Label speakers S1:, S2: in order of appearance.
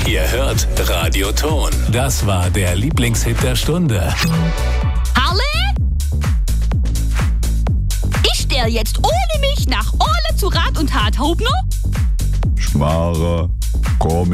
S1: Ihr hört Radio Ton. Das war der Lieblingshit der Stunde.
S2: Harle? Ich stell jetzt ohne mich nach Orle zu Rat und Tat, Hobner?
S3: Schmarre, komm